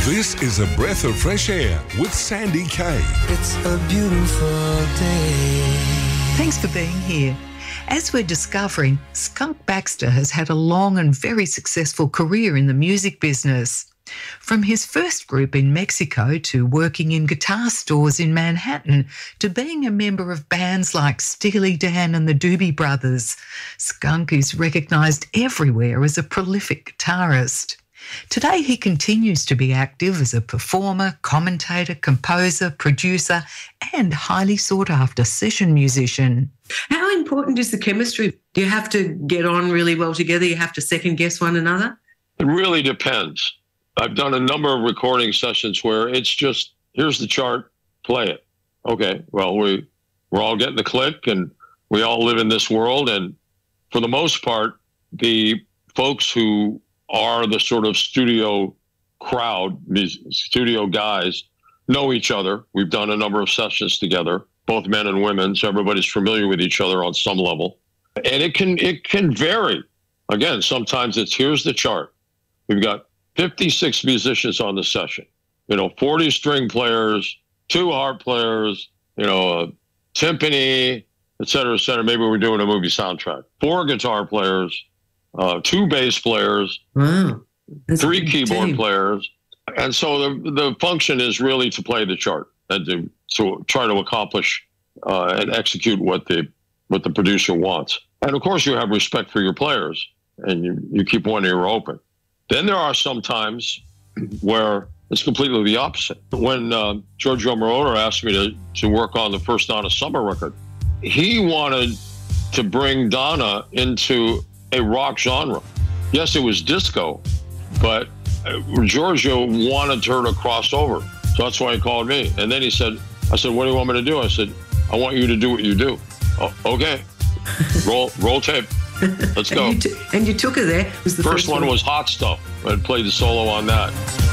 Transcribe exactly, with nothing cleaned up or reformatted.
This is A Breath of Fresh Air with Sandy Kay. It's a beautiful day. Thanks for being here. As we're discovering, Skunk Baxter has had a long and very successful career in the music business. From his first group in Mexico to working in guitar stores in Manhattan to being a member of bands like Steely Dan and the Doobie Brothers, Skunk is recognised everywhere as a prolific guitarist. Today he continues to be active as a performer, commentator, composer, producer and highly sought-after session musician. How important is the chemistry? Do you have to get on really well together? You have to second-guess one another? It really depends. I've done a number of recording sessions where it's just, here's the chart, play it. Okay, well, we, we're all getting the click and we all live in this world. And for the most part, the folks who are the sort of studio crowd, these studio guys, know each other. We've done a number of sessions together, both men and women, so everybody's familiar with each other on some level. And it can it can vary. Again, sometimes it's, here's the chart. We've got fifty-six musicians on the session, you know, forty string players, two harp players, you know, a timpani, et cetera, et cetera. Maybe we're doing a movie soundtrack. Four guitar players, uh, two bass players, wow. three keyboard team. players. And so the, the function is really to play the chart and to, to try to accomplish uh, and execute what the, what the producer wants. And of course you have respect for your players and you, you keep one ear open. Then there are some times where it's completely the opposite. When uh, Giorgio Moroder asked me to, to work on the first Donna Summer record, he wanted to bring Donna into a rock genre. Yes, it was disco, but uh, Giorgio wanted her to cross over. So that's why he called me. And then he said, I said, what do you want me to do? I said, I want you to do what you do. Oh, okay, roll, roll tape. Let's go. And you, t- and you took her there. It was the first, first one, one was Hot Stuff. I played the solo on that.